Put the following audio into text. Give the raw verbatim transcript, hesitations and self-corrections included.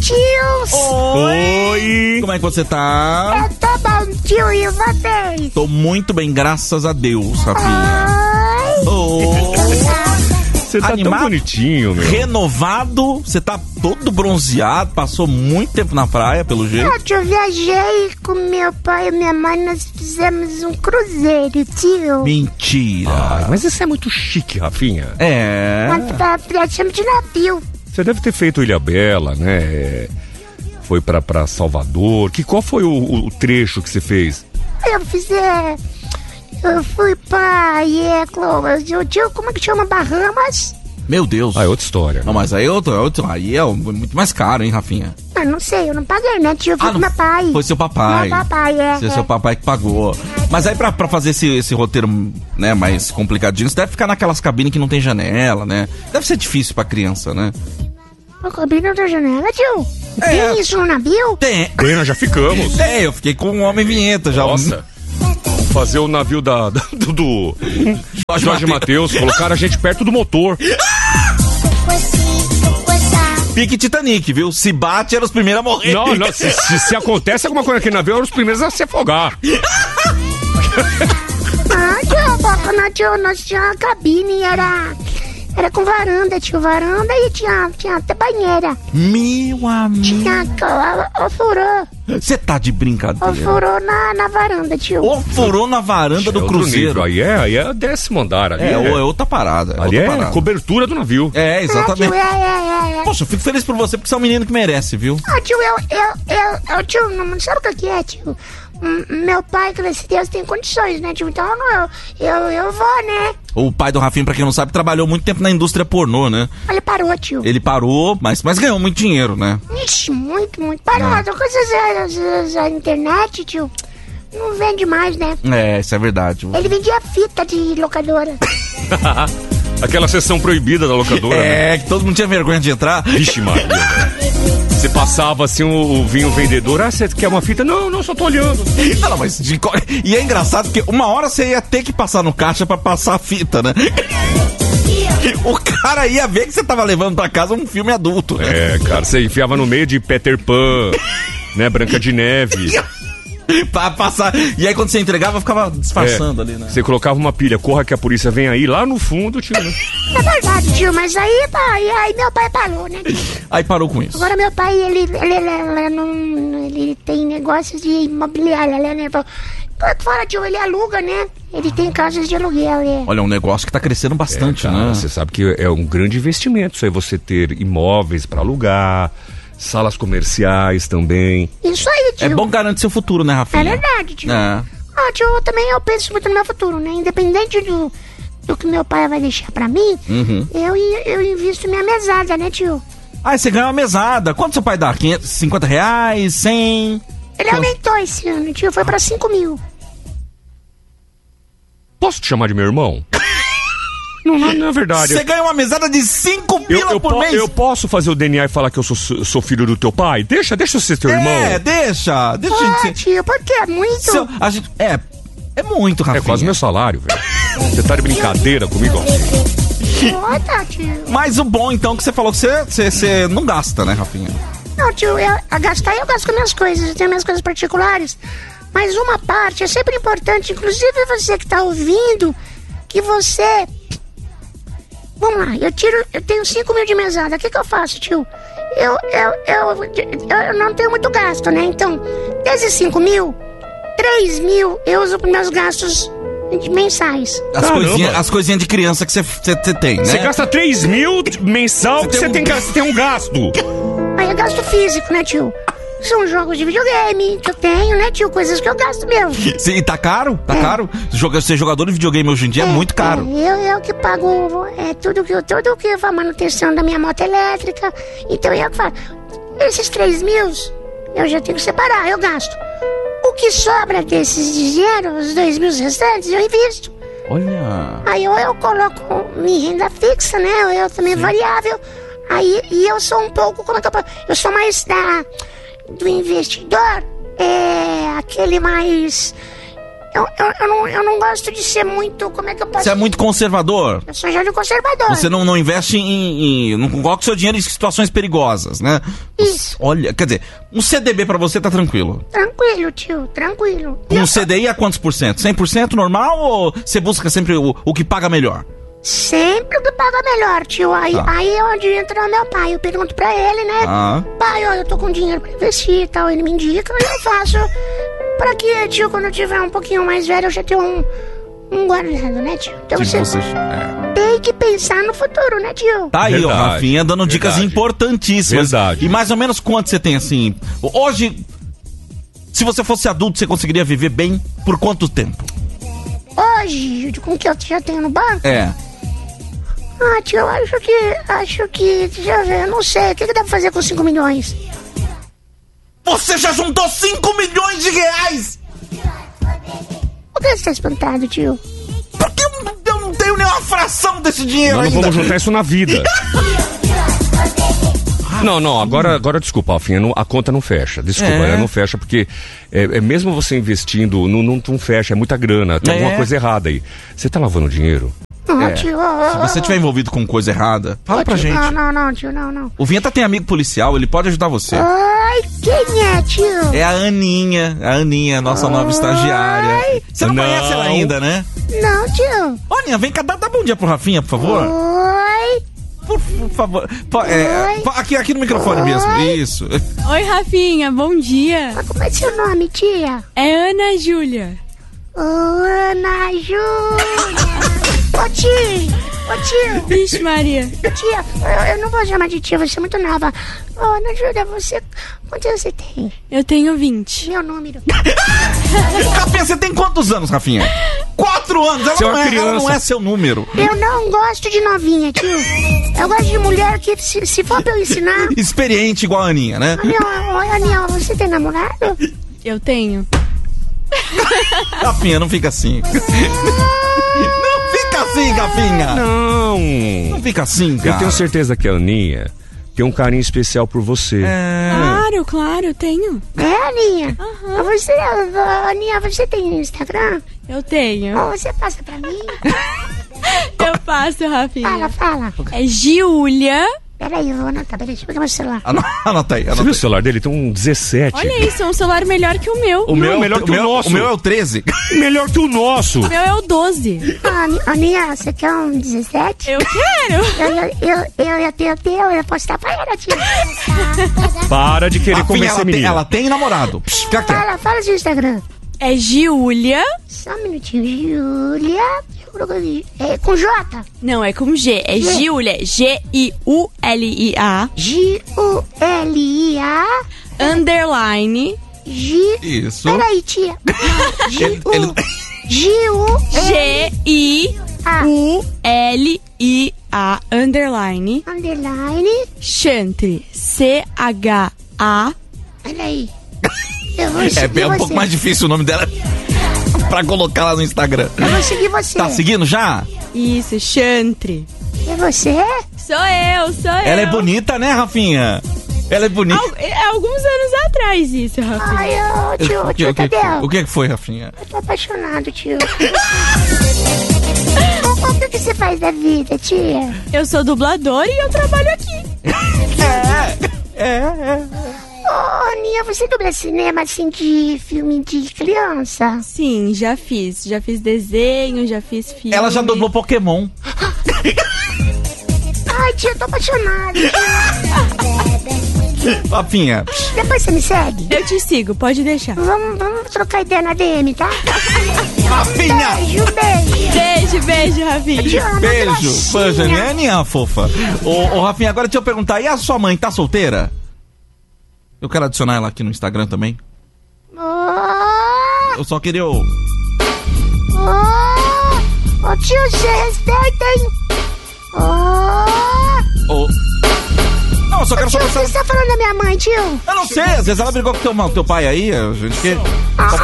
tios! Oi! Oi! Como é que você tá? Eu tô bom, tio, e vocês? Tô muito bem, graças a Deus, Rafinha. Oi! Oi! Você tá Animado, tão bonitinho, meu. Renovado, você tá todo bronzeado, passou muito tempo na praia, pelo jeito. Ah, tio, eu viajei com meu pai e minha mãe, nós fizemos um cruzeiro, tio. Mentira. Ai, mas isso é muito chique, Rafinha. É. Nós chama de navio. Você deve ter feito Ilhabela, né? Foi pra, pra Salvador. Que, qual foi o, o trecho que você fez? Eu fiz, é... Eu fui pra... É, eu, tio, como é que chama? Bahamas? Meu Deus. Ah, é outra história. Não, né? mas aí é outro, é outro, aí é muito mais caro, hein, Rafinha? Ah, não sei, eu não paguei, né, tio? Eu fui Ah, com não, meu pai. Foi seu papai. Meu papai, é. Foi é. seu papai que pagou. Mas aí pra, pra fazer esse, esse roteiro, né, mais complicadinho, você deve ficar naquelas cabines que não tem janela, né? Deve ser difícil pra criança, né? Eu cobri na tua janela, tio. É. Tem isso no navio? Tem. Bem, nós já ficamos. É, eu fiquei com o Homem Vinheta já. Nossa. Fazer o navio da, da- do, do Jorge Jorge Mateus. Colocaram a gente perto do motor. Pique Titanic, viu? Se bate, era os primeiros a morrer. Não, não, se, se, se acontece alguma coisa aqui no navio, eram os primeiros a se afogar. Ah, tio, quando tio, nós tínhamos uma cabine e era... Era com varanda, tio, varanda e tinha, tinha até banheira. Meu amigo. Tinha ofurô, Você tá de brincadeira. ofurô na, na varanda, tio. Ofurou na varanda É do outro cruzeiro. nível. Aí é, aí é décimo andar. Ali É, é, é outra parada. ali outra é parada. cobertura do navio. É, Ah, tio, exatamente. é, é, é, é. Poxa, eu fico feliz por você porque você é um menino que merece, viu? Ah, tio, eu, eu, eu, eu, tio, não sabe o que é, tio? Hum, Meu pai, graças a Deus, tem condições, né, tio? Então eu, eu, eu vou, né? O pai do Rafinha, pra quem não sabe, trabalhou muito tempo na indústria pornô, né? Ele parou, tio. Ele parou, mas, mas ganhou muito dinheiro, né? Ixi, muito, muito. Parou. As coisas, a internet, tio, não vende mais, né? É, isso é verdade. Ele vendia fita de locadora. Aquela sessão proibida da locadora. Né? É, que todo mundo tinha vergonha de entrar. Vixe, Maria. velho. Você passava assim, o, o vinho vendedor. Ah, você quer uma fita? Não, não, só tô olhando. Não, não, mas de co- e é engraçado porque uma hora você ia ter que passar no caixa pra passar a fita, né? O cara ia ver que você tava levando pra casa um filme adulto, né? É, cara, você enfiava no meio de Peter Pan, né? Branca de Neve. Pra passar. E aí quando você entregava, ficava disfarçando É, ali, né? Você colocava uma pilha, corra que a polícia vem aí, lá no fundo, tio. Né? É verdade, tio, mas aí, pai, aí meu pai parou, né? Aí parou com isso. Agora meu pai, ele, ele, ele, ele, não, ele tem negócios de imobiliária, né? Fora, tio, ele aluga, né? Ele tem casas de aluguel, né? Olha, é um negócio que tá crescendo bastante, É, cara, né? Você sabe que é um grande investimento isso aí, você ter imóveis pra alugar, salas comerciais também. Isso aí, tio. É bom garantir seu futuro, né, Rafinha? É verdade, tio. É. Ah, tio, eu também eu penso muito no meu futuro, né? Independente do, do que meu pai vai deixar pra mim, Uhum. eu, eu invisto minha mesada, né, tio? Ah, você ganhou uma mesada. Quanto seu pai dá? quinhentos, cinquenta reais? cem? Ele aumentou esse ano, tio, foi pra cinco mil. Posso te chamar de meu irmão? Não, não, não é verdade. Você ganha uma mesada de cinco Eu, pila eu, por po- mês? eu posso fazer o D N A e falar que eu sou, sou filho do teu pai? Deixa, deixa eu ser teu irmão. É, deixa. Deixa a Ah, gente... tio, por quê? É muito. Seu- a gente... É, é muito, É Rafinha. quase meu salário, velho. Você tá de brincadeira comigo? Ó, tá, tio. Mas o bom, então, que você falou que você, você, você não gasta, né, Rafinha? Não, tio, eu, a gastar eu gasto com minhas coisas, eu tenho minhas coisas particulares. Mas uma parte é sempre importante, inclusive você que tá ouvindo, que você... Vamos lá, eu tiro, eu tenho cinco mil de mesada, o que que eu faço, tio? Eu, eu, eu, eu, eu não tenho muito gasto, né? Então, desses cinco mil, três mil eu uso para meus gastos mensais. As Caramba. coisinhas, as coisinhas de criança que você, você, você tem, né? Você gasta três mil mensal, Você que tem você um- tem, gas- você tem um gasto. Aí é gasto físico, né, tio? São jogos de videogame que eu tenho, né, tio? Coisas que eu gasto mesmo. E tá caro? Tá É. caro? Joga- Ser jogador de videogame hoje em dia é, muito caro. É, eu, eu que pago é, tudo que eu, tudo que a manutenção da minha moto elétrica. Então eu que faço. Esses três mil eu já tenho que separar, eu gasto. O que sobra desses dinheiro, os dois mil restantes, eu invisto. Olha. Aí eu, eu coloco minha renda fixa, né? Eu também variável. Aí e eu sou um pouco, como é que eu posso? Eu sou mais da do investidor, é aquele mais eu, eu, eu, não, eu não gosto de ser muito... Como é que eu posso... Você é muito conservador? Eu sou já de conservador. Você não, não investe em, em... Não coloca o seu dinheiro em situações perigosas, né? Isso. Olha, quer dizer, um C D B pra você tá tranquilo? Tranquilo, tio, tranquilo. Um Eu- C D I a quantos por cento? cem por cento normal ou você busca sempre o, o que paga melhor? Sempre o que paga melhor, tio. Aí, Tá. aí é onde entra o meu pai. Eu pergunto pra ele, né? Ah. Pai, ó, eu tô com dinheiro pra investir e tal. Ele me indica e eu faço. Pra que, tio, quando eu tiver um pouquinho mais velho, eu já tenho um, um guardado, né, tio? Então Que você você- é. tem que pensar no futuro, né, tio? Tá aí, ó, Verdade. Rafinha, dando dicas Verdade. importantíssimas. Verdade. E mais ou menos quanto você tem, assim... Hoje, se você fosse adulto, você conseguiria viver bem por quanto tempo? Hoje, com o que eu já tenho no banco? É. Ah, tio, eu acho que. Acho que. Deixa eu ver, eu não sei. O que, que dá pra fazer com cinco milhões? Você já juntou cinco milhões de reais! Por que você tá espantado, tio? Porque eu, não- eu não tenho nenhuma fração desse dinheiro Nós não ainda. vamos juntar isso na vida. Não, não, agora, agora desculpa, Alfinha, não- a conta não fecha. Desculpa, É. né, não fecha, porque é, é mesmo você investindo, não, não, não fecha, é muita grana, tem É. alguma coisa errada aí. Você tá lavando dinheiro? Não, É. tio. ó, Se ó, você ó. tiver envolvido com coisa errada, fala Ô, pra tio, gente. Não, não, não, tio, não, não. O Vinheta tem amigo policial, ele pode ajudar você. Ai, quem é, tio? É a Aninha, a Aninha, nossa nova estagiária. Você não, Não. conhece ela ainda, né? Não, tio. Ô, Aninha, vem cá, dá, dá bom dia pro Rafinha, por favor. Oi. Por, por favor. Po- é, Oi. po- aqui, aqui no microfone Oi. mesmo, isso. Oi, Rafinha, bom dia. Mas como é seu nome, tia? É Ana Júlia. Ana Júlia. Ô, tio. Ô, tio. Vixe, Maria. Tia, eu, eu não vou chamar de tia, você é muito nova. Ô, Ana Júlia, você... Quantos anos você tem? Eu tenho vinte. Meu número. Rafinha, você tem quantos anos, Rafinha? Quatro anos, ela, Você é não, uma é, ela não criança. é seu número. Eu não gosto de novinha, tio. Eu gosto de mulher que, se, se for pra eu ensinar... Experiente igual a Aninha, né? Aninha, Aninha, você tem namorado? Eu tenho. Rafinha, não fica assim. Não fica assim, Rafinha. Não! Não fica assim, cara. Eu tenho certeza que a Aninha tem um carinho especial por você. É... Claro, claro, eu tenho. É, Aninha? Você, Aninha, você tem Instagram? Eu tenho. Ou você passa pra mim? Eu passo, Fala, Rafinha. fala. É Giulia. Peraí, eu vou anotar. Peraí, deixa eu pegar meu celular. Ano- Anota aí, Você anota viu o aí. celular dele? Tem um dezessete. Olha isso, é um celular melhor que o meu. O meu é Não, melhor que o meu, nosso. O meu é o treze. Melhor que o nosso. O meu é o doze. Ah, Ani- Aninha, você quer um dezessete? Eu quero. Eu, eu, eu, eu ia ter o teu, eu ia postar pra ela, tia. Para de querer Rafinha, convencer ela, a tem, menina. ela tem namorado. Psh, fica quieto. Fala, fala seu Instagram. É Giulia. Só um minutinho. Júlia. É com J. Não, é com G. É G. Giulia. G I U L I A. G U L I A. Underline. G. Isso. Peraí, tia. G Ele- U. ele- G U G I A. U L I A. Underline. Underline. Chantre. C H A. Peraí. Eu vou É, seguir é um você. pouco mais difícil o nome dela pra colocar lá no Instagram. Eu vou seguir você. Tá seguindo já? Isso, Chantre. É você? Sou eu, sou eu. Ela é bonita, né, Rafinha? Ela é bonita. Al- é alguns anos atrás isso, Rafinha. Ai, ô, tio, O que, tio o que, Tadeu. o que que foi, Rafinha? Eu tô apaixonado, tio. O que que você faz da vida, tia? Eu sou dublador e eu trabalho aqui. É, é, é. Ô, Aninha, você dubla cinema assim de filme de criança? Sim, já fiz. Já fiz desenho, já fiz filme. Ela já dublou Pokémon. Ai, tia, eu tô apaixonada. Rafinha, psh, Depois você me segue? Eu te sigo, pode deixar. Vamos, vamos trocar ideia na D M, tá? Rafinha! Beijo, beijo. Beijo, beijo, Te Rafinha. amo, Beijo, gracinha. Panja, é Aninha, fofa. Ô, ô, Rafinha, agora deixa eu perguntar, e a sua mãe tá solteira? Eu quero adicionar ela aqui no Instagram também. Ô, Eu só queria... ô, ô, ô, tio, você respeita, hein? Ô, ô. Não, eu só quero tio, saber se você ela... está falando da minha mãe, tio? Eu não sei, às vezes ela brigou com teu, teu pai aí, a gente quer... Ah,